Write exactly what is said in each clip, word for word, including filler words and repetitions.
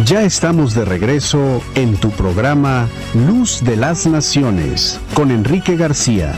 Ya estamos de regreso en tu programa Luz de las Naciones con Enrique García.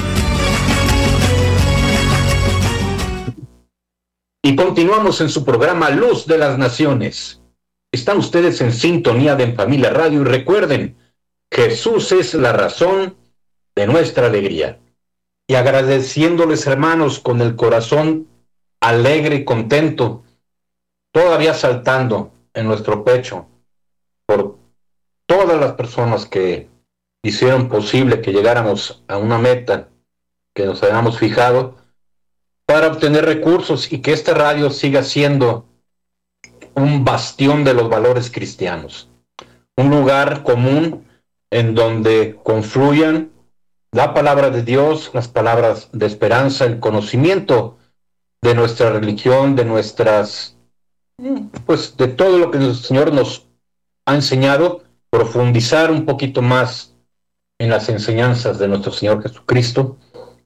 Y continuamos en su programa Luz de las Naciones. Están ustedes en sintonía de En Familia Radio y recuerden, Jesús es la razón de nuestra alegría. Y agradeciéndoles, hermanos, con el corazón alegre y contento, todavía saltando en nuestro pecho, por todas las personas que hicieron posible que llegáramos a una meta que nos habíamos fijado para obtener recursos y que esta radio siga siendo un bastión de los valores cristianos, un lugar común en donde confluyan la palabra de Dios, las palabras de esperanza, el conocimiento de nuestra religión, de nuestras pues de todo lo que el Señor nos ha enseñado, profundizar un poquito más en las enseñanzas de nuestro Señor Jesucristo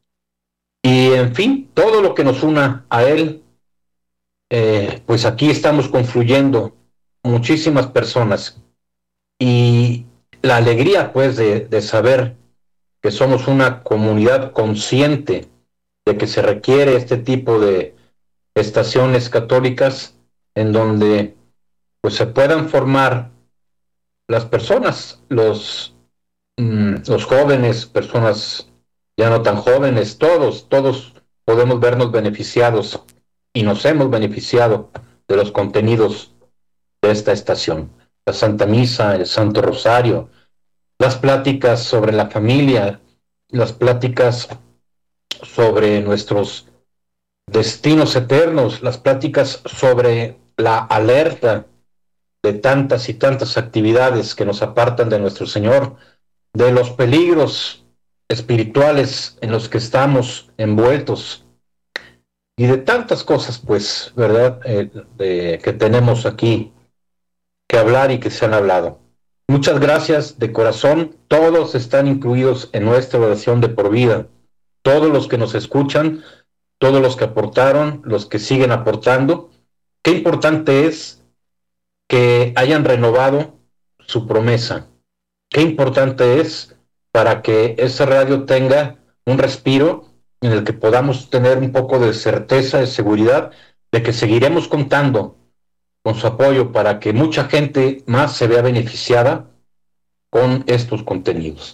y en fin, todo lo que nos una a Él, eh, pues aquí estamos confluyendo muchísimas personas y la alegría pues de, de saber que somos una comunidad consciente de que se requiere este tipo de estaciones católicas en donde pues se puedan formar las personas, los, mm, los jóvenes, personas ya no tan jóvenes, todos, todos podemos vernos beneficiados y nos hemos beneficiado de los contenidos de esta estación. La Santa Misa, el Santo Rosario, las pláticas sobre la familia, las pláticas sobre nuestros destinos eternos, las pláticas sobre la alerta de tantas y tantas actividades que nos apartan de nuestro Señor, de los peligros espirituales en los que estamos envueltos y de tantas cosas, pues, ¿verdad?, eh, de, que tenemos aquí que hablar y que se han hablado. Muchas gracias de corazón, todos están incluidos en nuestra oración de por vida, todos los que nos escuchan, todos los que aportaron, los que siguen aportando. Qué importante es que hayan renovado su promesa. Qué importante es para que esa radio tenga un respiro en el que podamos tener un poco de certeza, de seguridad, de que seguiremos contando con su apoyo para que mucha gente más se vea beneficiada con estos contenidos.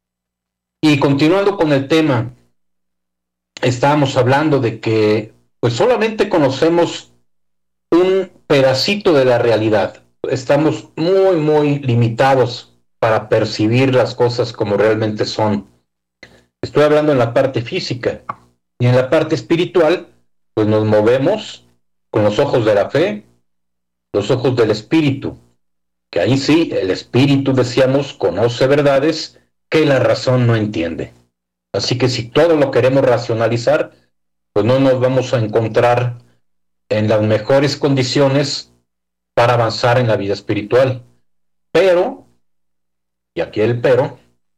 Y continuando con el tema, estábamos hablando de que pues solamente conocemos un pedacito de la realidad. Estamos muy, muy limitados para percibir las cosas como realmente son. Estoy hablando en la parte física y en la parte espiritual, pues nos movemos con los ojos de la fe, los ojos del espíritu, que ahí sí, el espíritu, decíamos, conoce verdades que la razón no entiende. Así que si todo lo queremos racionalizar, pues no nos vamos a encontrar en las mejores condiciones para avanzar en la vida espiritual. Pero, y aquí el pero,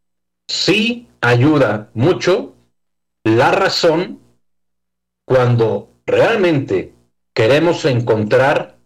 sí ayuda mucho la razón cuando realmente queremos encontrar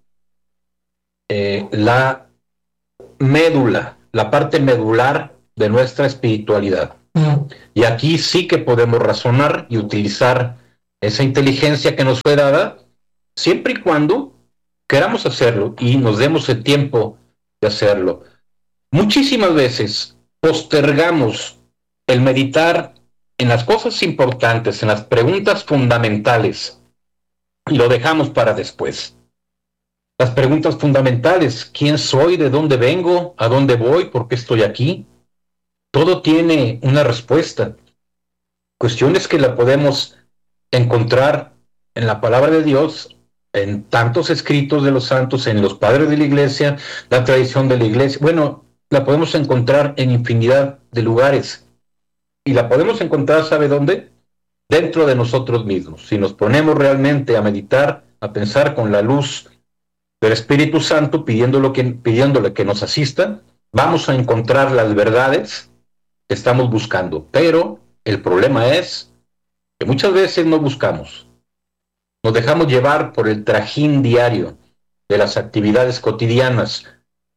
eh, la médula, la parte medular de nuestra espiritualidad. Y aquí sí que podemos razonar y utilizar esa inteligencia que nos fue dada, siempre y cuando queramos hacerlo y nos demos el tiempo de hacerlo. Muchísimas veces postergamos el meditar en las cosas importantes, en las preguntas fundamentales, y lo dejamos para después. Las preguntas fundamentales: ¿quién soy? ¿De dónde vengo? ¿A dónde voy? ¿Por qué estoy aquí? Todo tiene una respuesta. Cuestiones que la podemos encontrar en la palabra de Dios, en tantos escritos de los santos, en los padres de la iglesia, la tradición de la iglesia. Bueno, la podemos encontrar en infinidad de lugares. Y la podemos encontrar, ¿sabe dónde? Dentro de nosotros mismos. Si nos ponemos realmente a meditar, a pensar con la luz del Espíritu Santo, pidiéndole que, pidiéndole que nos asista, vamos a encontrar las verdades que estamos buscando. Pero el problema es que muchas veces no buscamos. Nos dejamos llevar por el trajín diario de las actividades cotidianas,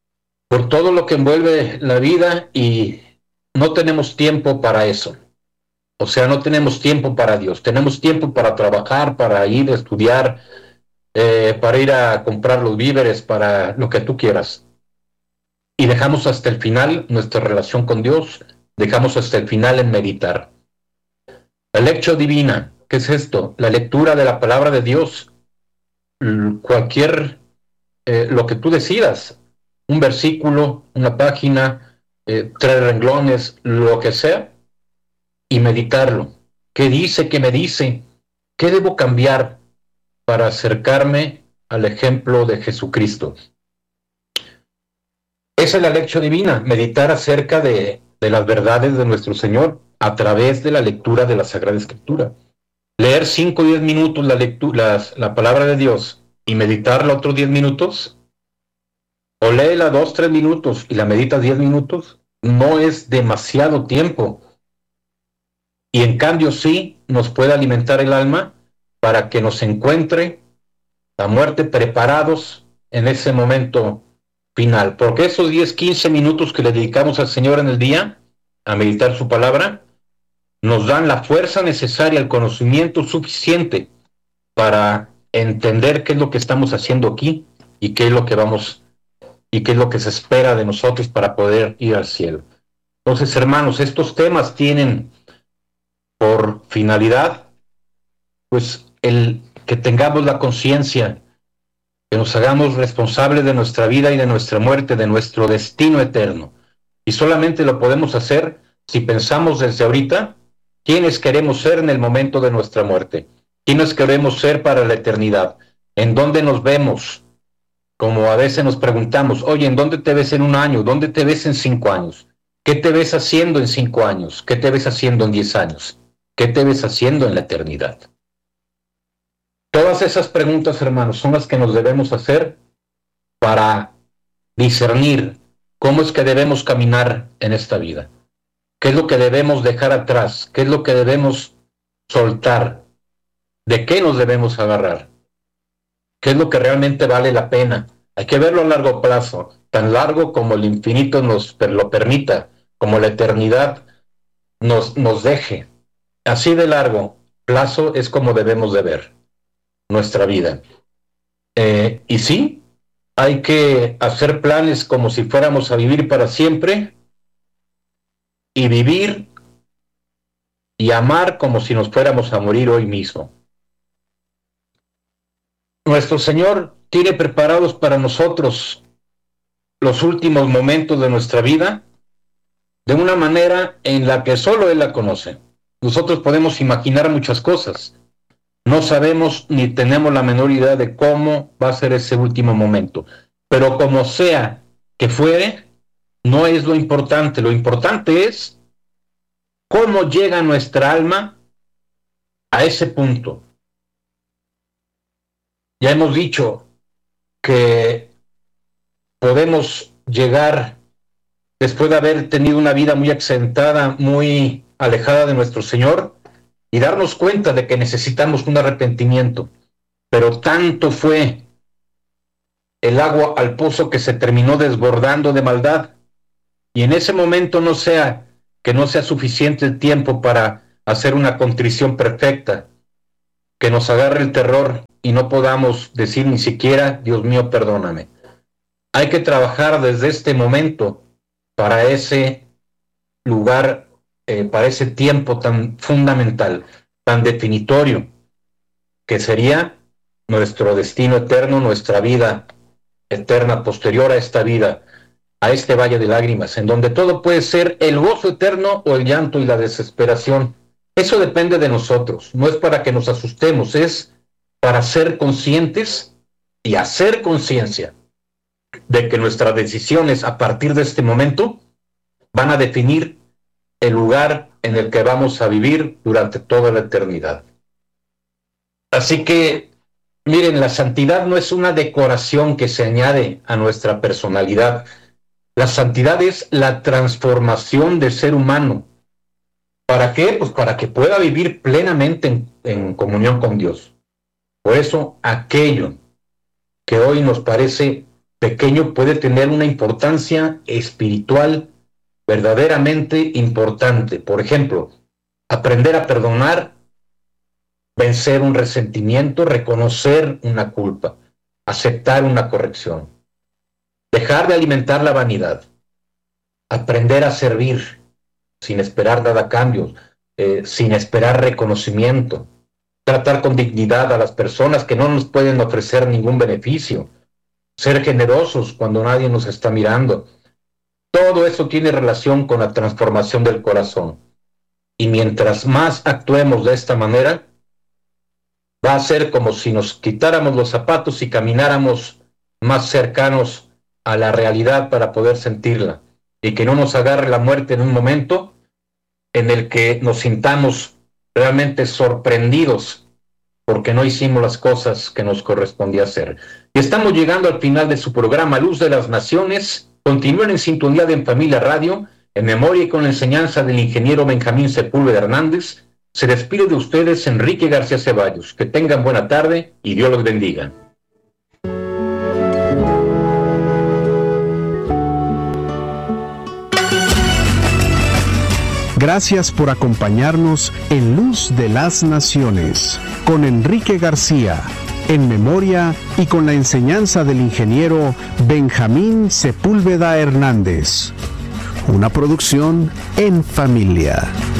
por todo lo que envuelve la vida y no tenemos tiempo para eso. O sea, no tenemos tiempo para Dios. Tenemos tiempo para trabajar, para ir a estudiar, eh, para ir a comprar los víveres, para lo que tú quieras. Y dejamos hasta el final nuestra relación con Dios, dejamos hasta el final en meditar. La lección divina, ¿qué es esto? La lectura de la palabra de Dios. Cualquier, eh, lo que tú decidas, un versículo, una página, eh, tres renglones, lo que sea, y meditarlo. ¿Qué dice? ¿Qué me dice? ¿Qué debo cambiar para acercarme al ejemplo de Jesucristo? Esa es la lección divina, meditar acerca de, de las verdades de nuestro Señor a través de la lectura de la Sagrada Escritura. Leer cinco o diez minutos la, lectura, la, la palabra de Dios y meditarla otros diez minutos, o léela dos, tres minutos y la meditas diez minutos, no es demasiado tiempo. Y en cambio sí nos puede alimentar el alma para que nos encuentre la muerte preparados en ese momento final. Porque esos diez, quince minutos que le dedicamos al Señor en el día a meditar su palabra, nos dan la fuerza necesaria, el conocimiento suficiente para entender qué es lo que estamos haciendo aquí y qué es lo que vamos y qué es lo que se espera de nosotros para poder ir al cielo. Entonces, hermanos, estos temas tienen por finalidad, pues, el que tengamos la conciencia, que nos hagamos responsables de nuestra vida y de nuestra muerte, de nuestro destino eterno. Y solamente lo podemos hacer si pensamos desde ahorita quiénes queremos ser en el momento de nuestra muerte, quiénes queremos ser para la eternidad, en dónde nos vemos. Como a veces nos preguntamos, oye, ¿en dónde te ves en un año? ¿Dónde te ves en cinco años? ¿Qué te ves haciendo en cinco años? ¿Qué te ves haciendo en diez años? ¿Qué te ves haciendo en la eternidad? Todas esas preguntas, hermanos, son las que nos debemos hacer para discernir cómo es que debemos caminar en esta vida. ¿Qué es lo que debemos dejar atrás? ¿Qué es lo que debemos soltar? ¿De qué nos debemos agarrar? ¿Qué es lo que realmente vale la pena? Hay que verlo a largo plazo, tan largo como el infinito nos lo permita, como la eternidad nos, nos deje. Así de largo plazo es como debemos de ver nuestra vida. Eh, y sí, hay que hacer planes como si fuéramos a vivir para siempre y vivir y amar como si nos fuéramos a morir hoy mismo. Nuestro Señor tiene preparados para nosotros los últimos momentos de nuestra vida de una manera en la que solo Él la conoce. Nosotros podemos imaginar muchas cosas. No sabemos ni tenemos la menor idea de cómo va a ser ese último momento. Pero como sea que fuere, no es lo importante. Lo importante es cómo llega nuestra alma a ese punto. Ya hemos dicho que podemos llegar, después de haber tenido una vida muy exentada, muy alejada de nuestro Señor, y darnos cuenta de que necesitamos un arrepentimiento. Pero tanto fue el agua al pozo que se terminó desbordando de maldad, y en ese momento no sea que no sea suficiente el tiempo para hacer una contrición perfecta, que nos agarre el terror y no podamos decir ni siquiera, Dios mío, perdóname. Hay que trabajar desde este momento para ese lugar, eh, para ese tiempo tan fundamental, tan definitorio, que sería nuestro destino eterno, nuestra vida eterna posterior a esta vida, a este valle de lágrimas, en donde todo puede ser el gozo eterno o el llanto y la desesperación. Eso depende de nosotros, no es para que nos asustemos, es para ser conscientes y hacer conciencia de que nuestras decisiones a partir de este momento van a definir el lugar en el que vamos a vivir durante toda la eternidad. Así que, miren, la santidad no es una decoración que se añade a nuestra personalidad. La santidad es la transformación del ser humano. ¿Para qué? Pues para que pueda vivir plenamente en, en comunión con Dios. Por eso, aquello que hoy nos parece pequeño puede tener una importancia espiritual verdaderamente importante. Por ejemplo, aprender a perdonar, vencer un resentimiento, reconocer una culpa, aceptar una corrección, dejar de alimentar la vanidad, aprender a servir sin esperar nada a cambio, eh, sin esperar reconocimiento, tratar con dignidad a las personas que no nos pueden ofrecer ningún beneficio, ser generosos cuando nadie nos está mirando. Todo eso tiene relación con la transformación del corazón. Y mientras más actuemos de esta manera, va a ser como si nos quitáramos los zapatos y camináramos más cercanos a la realidad para poder sentirla, y que no nos agarre la muerte en un momento en el que nos sintamos realmente sorprendidos porque no hicimos las cosas que nos correspondía hacer. Y estamos llegando al final de su programa Luz de las Naciones. Continúen en sintonía de En Familia Radio, en memoria y con la enseñanza del ingeniero Benjamín Sepúlveda Hernández. Se despide de ustedes Enrique García Ceballos. Que tengan buena tarde y Dios los bendiga. Gracias por acompañarnos en Luz de las Naciones, con Enrique García, en memoria y con la enseñanza del ingeniero Benjamín Sepúlveda Hernández. Una producción En Familia.